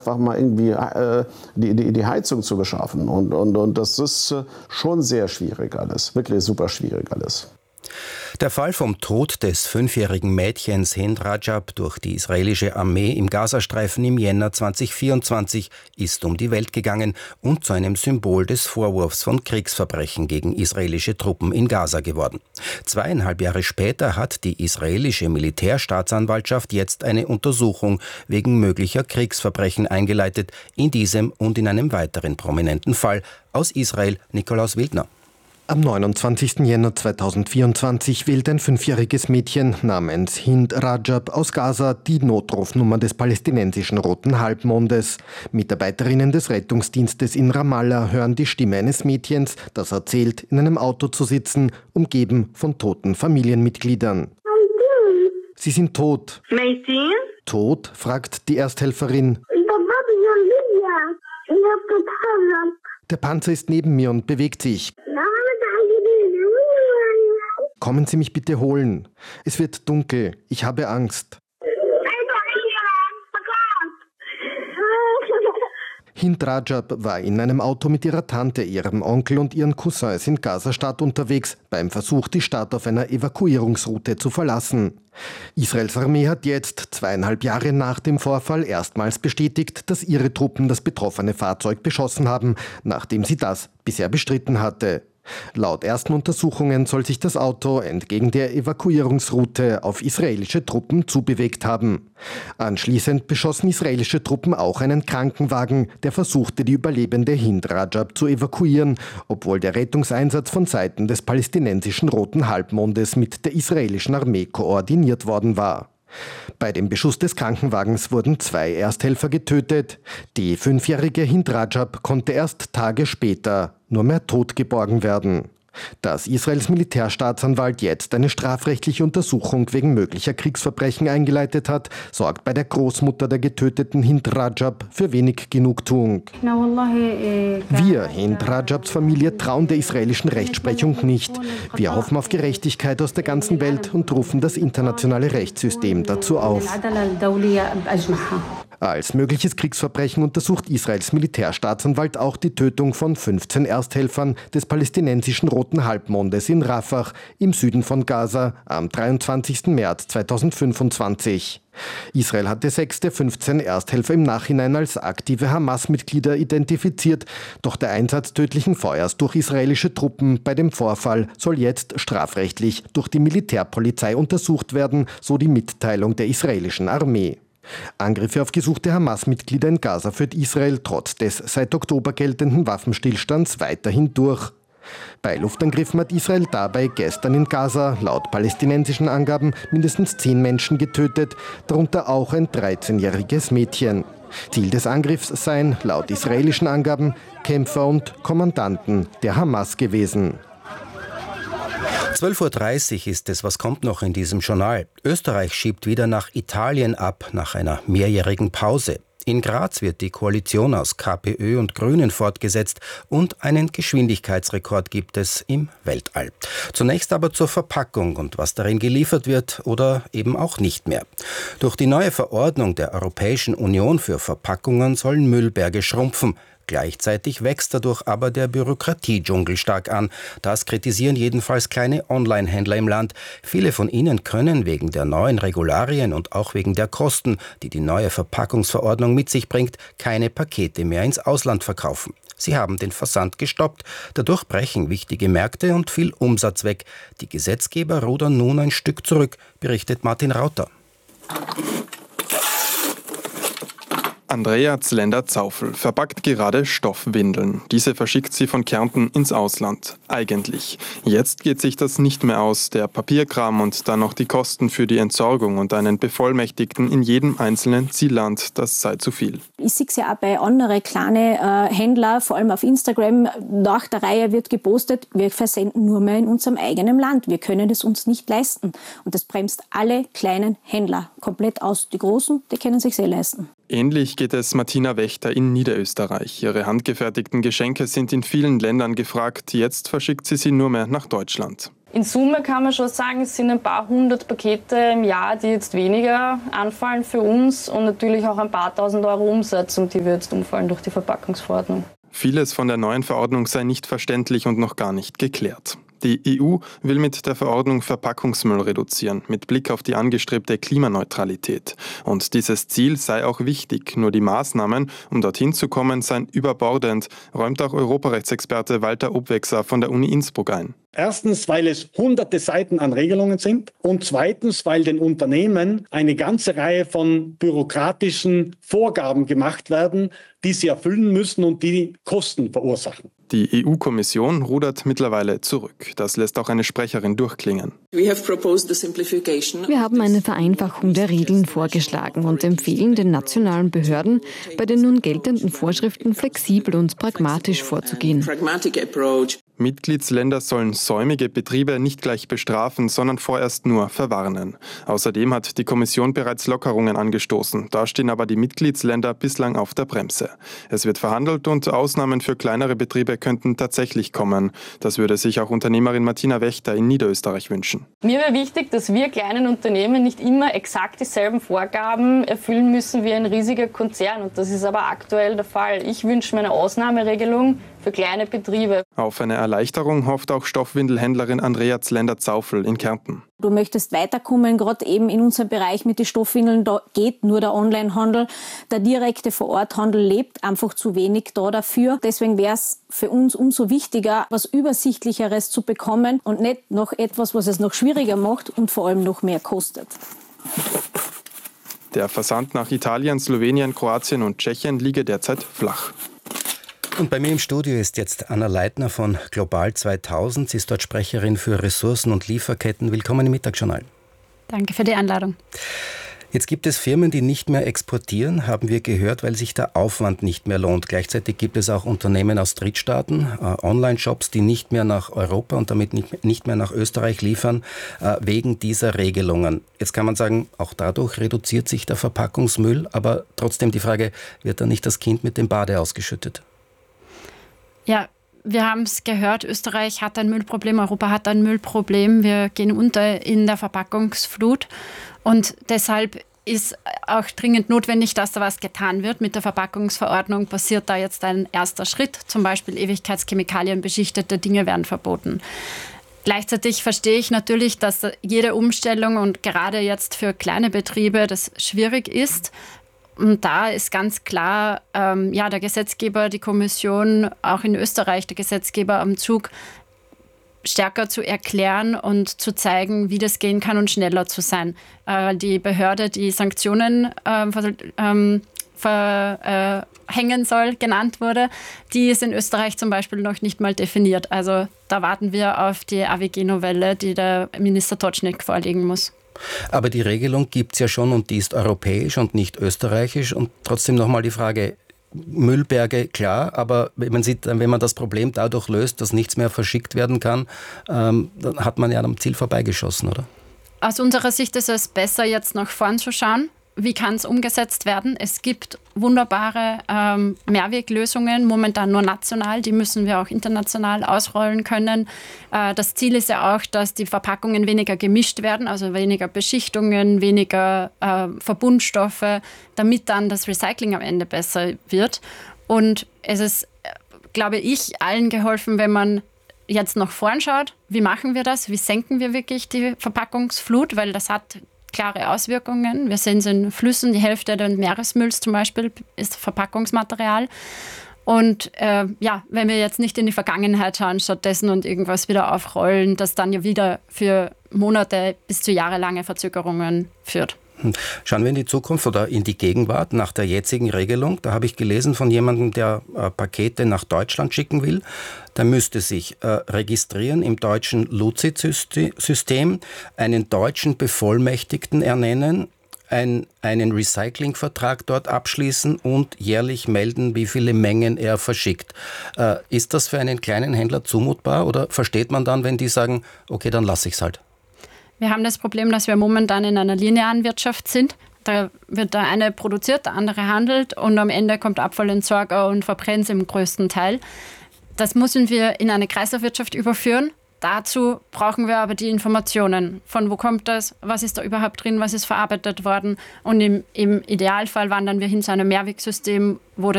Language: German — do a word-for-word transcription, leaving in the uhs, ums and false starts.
einfach mal irgendwie äh, die, die, die Heizung zu beschaffen. Und, und, und das ist äh, schon sehr schwierig alles, wirklich super schwierig alles. Der Fall vom Tod des fünfjährigen Mädchens Hind Rajab durch die israelische Armee im Gazastreifen im Jänner zweitausendvierundzwanzig ist um die Welt gegangen und zu einem Symbol des Vorwurfs von Kriegsverbrechen gegen israelische Truppen in Gaza geworden. Zweieinhalb Jahre später hat die israelische Militärstaatsanwaltschaft jetzt eine Untersuchung wegen möglicher Kriegsverbrechen eingeleitet, in diesem und in einem weiteren prominenten Fall. Aus Israel Nikolaus Wildner. Am neunundzwanzigsten Jänner zweitausendvierundzwanzig wählt ein fünfjähriges Mädchen namens Hind Rajab aus Gaza die Notrufnummer des palästinensischen Roten Halbmondes. Mitarbeiterinnen des Rettungsdienstes in Ramallah hören die Stimme eines Mädchens, das erzählt, in einem Auto zu sitzen, umgeben von toten Familienmitgliedern. Sie sind tot. Tot? Fragt die Ersthelferin. Der Panzer ist neben mir und bewegt sich. Kommen Sie mich bitte holen. Es wird dunkel. Ich habe Angst. Hind Rajab war in einem Auto mit ihrer Tante, ihrem Onkel und ihren Cousins in Gaza-Stadt unterwegs, beim Versuch, die Stadt auf einer Evakuierungsroute zu verlassen. Israels Armee hat jetzt, zweieinhalb Jahre nach dem Vorfall, erstmals bestätigt, dass ihre Truppen das betroffene Fahrzeug beschossen haben, nachdem sie das bisher bestritten hatte. Laut ersten Untersuchungen soll sich das Auto entgegen der Evakuierungsroute auf israelische Truppen zubewegt haben. Anschließend beschossen israelische Truppen auch einen Krankenwagen, der versuchte, die überlebende Hind Rajab zu evakuieren, obwohl der Rettungseinsatz von Seiten des palästinensischen Roten Halbmondes mit der israelischen Armee koordiniert worden war. Bei dem Beschuss des Krankenwagens wurden zwei Ersthelfer getötet. Die fünfjährige Hind Rajab konnte erst Tage später nur mehr tot geborgen werden. Dass Israels Militärstaatsanwalt jetzt eine strafrechtliche Untersuchung wegen möglicher Kriegsverbrechen eingeleitet hat, sorgt bei der Großmutter der getöteten Hind Rajab für wenig Genugtuung. Wir, Hind Rajabs Familie, trauen der israelischen Rechtsprechung nicht. Wir hoffen auf Gerechtigkeit aus der ganzen Welt und rufen das internationale Rechtssystem dazu auf. Als mögliches Kriegsverbrechen untersucht Israels Militärstaatsanwalt auch die Tötung von fünfzehn Ersthelfern des palästinensischen Roten Halbmondes in Rafah im Süden von Gaza am dreiundzwanzigsten März zweitausendfünfundzwanzig. Israel hatte sechs der fünfzehn Ersthelfer im Nachhinein als aktive Hamas-Mitglieder identifiziert, doch der Einsatz tödlichen Feuers durch israelische Truppen bei dem Vorfall soll jetzt strafrechtlich durch die Militärpolizei untersucht werden, so die Mitteilung der israelischen Armee. Angriffe auf gesuchte Hamas-Mitglieder in Gaza führt Israel trotz des seit Oktober geltenden Waffenstillstands weiterhin durch. Bei Luftangriffen hat Israel dabei gestern in Gaza laut palästinensischen Angaben mindestens zehn Menschen getötet, darunter auch ein dreizehnjähriges Mädchen. Ziel des Angriffs seien laut israelischen Angaben Kämpfer und Kommandanten der Hamas gewesen. zwölf Uhr dreißig ist es, was kommt noch in diesem Journal? Österreich schiebt wieder nach Italien ab, nach einer mehrjährigen Pause. In Graz wird die Koalition aus KPÖ und Grünen fortgesetzt und einen Geschwindigkeitsrekord gibt es im Weltall. Zunächst aber zur Verpackung und was darin geliefert wird oder eben auch nicht mehr. Durch die neue Verordnung der Europäischen Union für Verpackungen sollen Müllberge schrumpfen. Gleichzeitig wächst dadurch aber der Bürokratiedschungel stark an. Das kritisieren jedenfalls kleine Online-Händler im Land. Viele von ihnen können wegen der neuen Regularien und auch wegen der Kosten, die die neue Verpackungsverordnung mit sich bringt, keine Pakete mehr ins Ausland verkaufen. Sie haben den Versand gestoppt. Dadurch brechen wichtige Märkte und viel Umsatz weg. Die Gesetzgeber rudern nun ein Stück zurück, berichtet Martin Rauter. Andrea Zlender-Zaufel verpackt gerade Stoffwindeln. Diese verschickt sie von Kärnten ins Ausland. Eigentlich. Jetzt geht sich das nicht mehr aus. Der Papierkram und dann noch die Kosten für die Entsorgung und einen Bevollmächtigten in jedem einzelnen Zielland, das sei zu viel. Ich sehe es ja auch bei anderen kleinen äh, Händlern, vor allem auf Instagram. Nach der Reihe wird gepostet, wir versenden nur mehr in unserem eigenen Land. Wir können es uns nicht leisten. Und das bremst alle kleinen Händler komplett aus. Die Großen, die können sich sehr leisten. Ähnlich geht es Martina Wächter in Niederösterreich. Ihre handgefertigten Geschenke sind in vielen Ländern gefragt. Jetzt verschickt sie sie nur mehr nach Deutschland. In Summe kann man schon sagen, es sind ein paar hundert Pakete im Jahr, die jetzt weniger anfallen für uns und natürlich auch ein paar tausend Euro Umsatz, um die wir jetzt umfallen durch die Verpackungsverordnung. Vieles von der neuen Verordnung sei nicht verständlich und noch gar nicht geklärt. Die E U will mit der Verordnung Verpackungsmüll reduzieren, mit Blick auf die angestrebte Klimaneutralität. Und dieses Ziel sei auch wichtig, nur die Maßnahmen, um dorthin zu kommen, seien überbordend, räumt auch Europarechtsexperte Walter Obwexer von der Uni Innsbruck ein. Erstens, weil es hunderte Seiten an Regelungen sind und zweitens, weil den Unternehmen eine ganze Reihe von bürokratischen Vorgaben gemacht werden, die sie erfüllen müssen und die Kosten verursachen. Die E U-Kommission rudert mittlerweile zurück. Das lässt auch eine Sprecherin durchklingen. Wir haben eine Vereinfachung der Regeln vorgeschlagen und empfehlen den nationalen Behörden, bei den nun geltenden Vorschriften flexibel und pragmatisch vorzugehen. Mitgliedsländer sollen säumige Betriebe nicht gleich bestrafen, sondern vorerst nur verwarnen. Außerdem hat die Kommission bereits Lockerungen angestoßen. Da stehen aber die Mitgliedsländer bislang auf der Bremse. Es wird verhandelt und Ausnahmen für kleinere Betriebe könnten tatsächlich kommen. Das würde sich auch Unternehmerin Martina Wächter in Niederösterreich wünschen. Mir wäre wichtig, dass wir kleinen Unternehmen nicht immer exakt dieselben Vorgaben erfüllen müssen wie ein riesiger Konzern. Und das ist aber aktuell der Fall. Ich wünsche mir eine Ausnahmeregelung für kleine Betriebe. Auf eine Erleichterung hofft auch Stoffwindelhändlerin Andrea Zlender-Zaufel in Kärnten. Du möchtest weiterkommen, gerade eben in unserem Bereich mit den Stoffwindeln, da geht nur der Onlinehandel. Der direkte Vororthandel lebt einfach zu wenig da dafür. Deswegen wäre es für uns umso wichtiger, was Übersichtlicheres zu bekommen und nicht noch etwas, was es noch schwieriger macht und vor allem noch mehr kostet. Der Versand nach Italien, Slowenien, Kroatien und Tschechien liege derzeit flach. Und bei mir im Studio ist jetzt Anna Leitner von Global zweitausend. Sie ist dort Sprecherin für Ressourcen und Lieferketten. Willkommen im Mittagsjournal. Danke für die Einladung. Jetzt gibt es Firmen, die nicht mehr exportieren, haben wir gehört, weil sich der Aufwand nicht mehr lohnt. Gleichzeitig gibt es auch Unternehmen aus Drittstaaten, äh, Online-Shops, die nicht mehr nach Europa und damit nicht, nicht mehr nach Österreich liefern, äh, wegen dieser Regelungen. Jetzt kann man sagen, auch dadurch reduziert sich der Verpackungsmüll, aber trotzdem die Frage, wird da nicht das Kind mit dem Bade ausgeschüttet? Ja, wir haben es gehört, Österreich hat ein Müllproblem, Europa hat ein Müllproblem. Wir gehen unter in der Verpackungsflut und deshalb ist auch dringend notwendig, dass da was getan wird. Mit der Verpackungsverordnung passiert da jetzt ein erster Schritt, zum Beispiel Ewigkeitschemikalien beschichtete Dinge werden verboten. Gleichzeitig verstehe ich natürlich, dass jede Umstellung und gerade jetzt für kleine Betriebe das schwierig ist. Und da ist ganz klar, ähm, ja, der Gesetzgeber, die Kommission, auch in Österreich der Gesetzgeber am Zug, stärker zu erklären und zu zeigen, wie das gehen kann und schneller zu sein. Äh, die Behörde, die Sanktionen äh, ver, ähm, verhängen soll, genannt wurde, die ist in Österreich zum Beispiel noch nicht mal definiert. Also da warten wir auf die A W G-Novelle, die der Minister Totschnig vorlegen muss. Aber die Regelung gibt es ja schon und die ist europäisch und nicht österreichisch. Und trotzdem nochmal die Frage, Müllberge, klar, aber wenn man sieht, wenn man das Problem dadurch löst, dass nichts mehr verschickt werden kann, ähm, dann hat man ja am Ziel vorbeigeschossen, oder? Aus unserer Sicht ist es besser, jetzt nach vorn zu schauen. Wie kann es umgesetzt werden? Es gibt wunderbare ähm, Mehrweglösungen, momentan nur national, die müssen wir auch international ausrollen können. Äh, das Ziel ist ja auch, dass die Verpackungen weniger gemischt werden, also weniger Beschichtungen, weniger äh, Verbundstoffe, damit dann das Recycling am Ende besser wird. Und es ist, glaube ich, allen geholfen, wenn man jetzt nach vorn schaut, wie machen wir das, wie senken wir wirklich die Verpackungsflut, weil das hat klare Auswirkungen. Wir sehen es in Flüssen, die Hälfte des Meeresmülls zum Beispiel ist Verpackungsmaterial. Und äh, ja, wenn wir jetzt nicht in die Vergangenheit schauen stattdessen und irgendwas wieder aufrollen, das dann ja wieder für Monate bis zu jahrelange Verzögerungen führt. Schauen wir in die Zukunft oder in die Gegenwart nach der jetzigen Regelung. Da habe ich gelesen von jemandem, der äh, Pakete nach Deutschland schicken will. Der müsste sich äh, registrieren im deutschen Luzid-System, einen deutschen Bevollmächtigten ernennen, ein, einen Recyclingvertrag dort abschließen und jährlich melden, wie viele Mengen er verschickt. Äh, ist das für einen kleinen Händler zumutbar oder versteht man dann, wenn die sagen, okay, dann lasse ich es halt? Wir haben das Problem, dass wir momentan in einer linearen Wirtschaft sind. Da wird der eine produziert, der andere handelt und am Ende kommt Abfallentsorger und verbrennt es im größten Teil. Das müssen wir in eine Kreislaufwirtschaft überführen. Dazu brauchen wir aber die Informationen. Von wo kommt das? Was ist da überhaupt drin? Was ist verarbeitet worden? Und im, im Idealfall wandern wir hin zu einem Mehrwegsystem, wo das